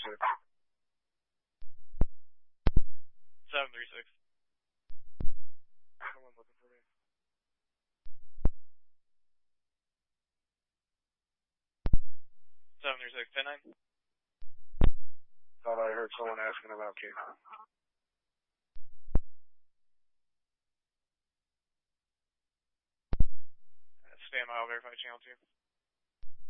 736. Someone looking for me. Seven three six 10-9. Thought I heard someone asking about Kate. Stand by, I'll verify channel 2.